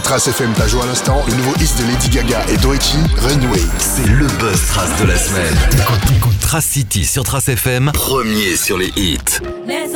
Trace FM t'a joué à l'instant, le nouveau hit de Lady Gaga et Doechii, Runway. C'est le buzz Trace de la semaine. T'écoutes Trace City sur Trace FM, premier sur les hits.